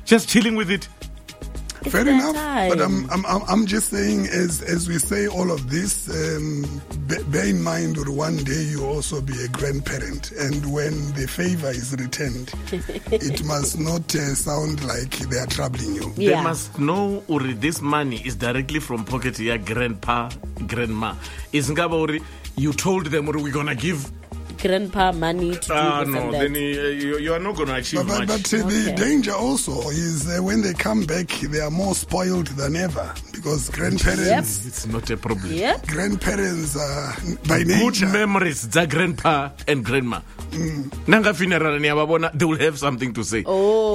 just chilling with it. Fair enough, but I'm just saying, as we say all of this, bear in mind that one day you also be a grandparent, and when the favor is returned, it must not sound like they are troubling you. Yeah. They must know Uri, this money is directly from pocket of your grandpa, grandma. It's Uri, you told them we're gonna give grandpa money to do this no, and that. Then you are not going to achieve much. But the danger also is when they come back, they are more spoiled than ever, because grandparents... It's not a problem. Yep. Grandparents are, by nature... Good memories, the grandpa and grandma. Nanga funeral, they will have something to say. Oh.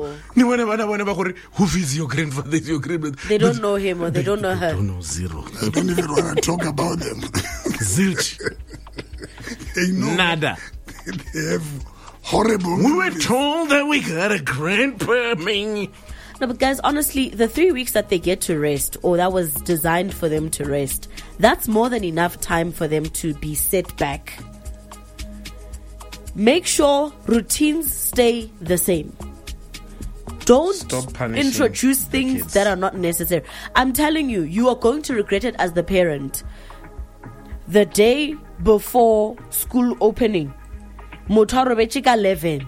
Who is your grandfather? Is your grandmother? They don't know him or they don't know her. They don't know zero. I don't even want to talk about them. Zilch. They know. Nada. They have horrible... We were told that we got a grandpa. No, but guys, honestly, the 3 weeks that they get to rest, or that was designed for them to rest, that's more than enough time for them to be set back. Make sure routines stay the same. Don't introduce things that are not necessary. I'm telling you, you are going to regret it as the parent. The day before school opening, motho re betše ka 11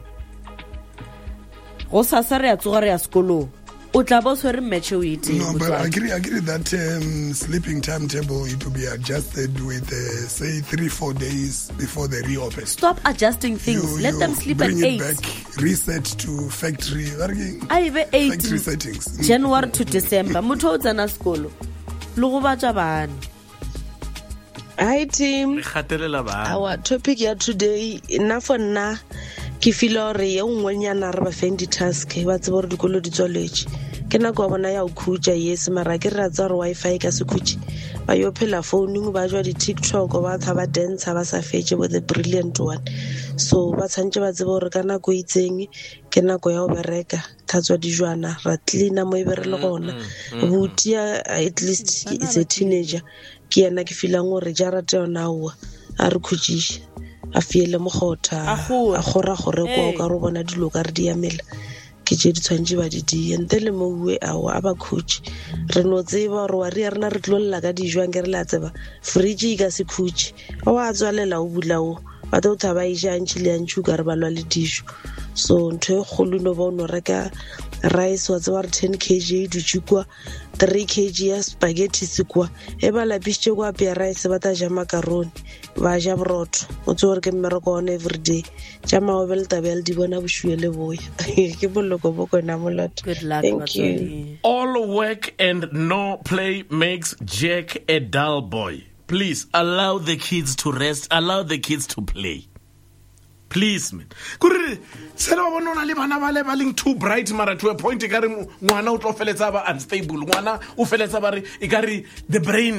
go sasa re a tsoga re a sekolo o tla bo tshwere match o ite. No, but I agree that sleeping timetable, it will be adjusted with say 3-4 days before the reopen. Stop adjusting things. Let them sleep at 8. Bring it back, reset to factory settings. January to December motho o tsena sekolo le go batla bana. Hi team, our topic here today, enough for na ke feel hore ye ngwenyana re ba feng di task ba tsebo re dikolo di tsweletse ke na go bona ya o khutja yes mara ke ra tsa re wifi ka se khutje ba yo phela phoning ba jwa di TikTok ba tsa ba dance ba sa fetse with the brilliant one, so ba tshantse ba tsebo re kana go itseng ke na go ya o bereka thatswa di jwana ra cleaner mo ibere le gona butia at least is a teenager ke yana ke feelang gore jara tsona o a re khutjisha a fiele mogotha a gora gore go ka ro bona dilo ka re di amela ke je di tshwantse ba di entele mo bue a ba khutshi re no tseba re wa re rena re tlolla ka di jwang ke re la tseba fridge ka se khutshi wa tswalela o bulao ba tlo thaba ijantshi le antšu ka re ba lwa le dijo, so ntho e golo no ba no reka rice wa tswa re 10 kg dutse kwa 3 kg ya spaghetti sekwa e ba lapisitse kwa apea rice ba ta ja macaroni ba ja borotho o tsore ke mmereko on every day jama o bel tabel di bona boshwe le boya ke boloko bo kona molato. Good luck. Thank you. All work and no play makes Jack a dull boy. Please allow the kids to rest, allow the kids to play. Please, man. Too bright, mara, to a point, unstable. The brain,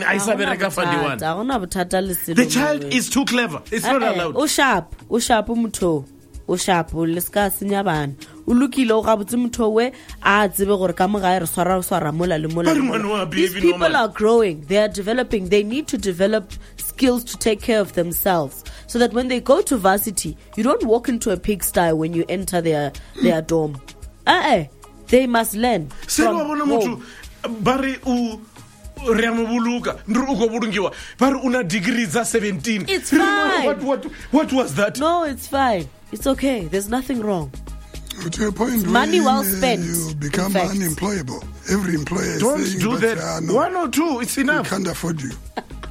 the child is too clever. It's not allowed. O sharp, leska senya bana. O lokile o ga botse motho we a tsebe gore ka moga re swara mola le mola. These people are growing, they are developing, they need to develop skills to take care of themselves so that when they go to varsity you don't walk into a pigsty when you enter their dorm. They must learn from home. Una degree 17. It's fine. What was that? No, it's fine. It's okay. There's nothing wrong. To a point money well spent. You become unemployable. Every employer is don't saying, do that. No, 1 or 2, it's enough. We can't afford you.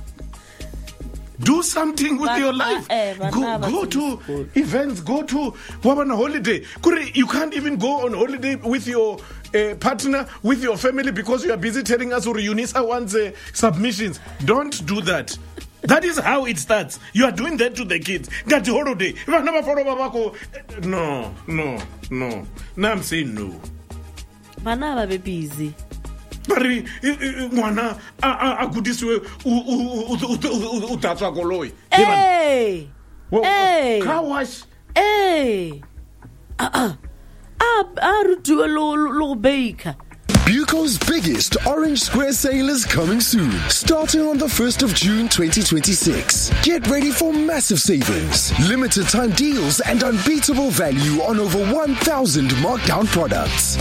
Do something with your life. Go to events. Go to on a holiday. You can't even go on holiday with your partner, with your family, because you are busy telling us or UNISA wants submissions. Don't do that. That is how it starts. You are doing that to the kids. That holiday. No. Now I'm saying no. Bana ba busy. Bari ngwana a godiswe o tatswa koloi. Hey. Car wash. Hey. Do a little baker. Buco's biggest Orange Square sale is coming soon, starting on the 1st of June 2026. Get ready for massive savings, limited time deals, and unbeatable value on over 1,000 markdown products.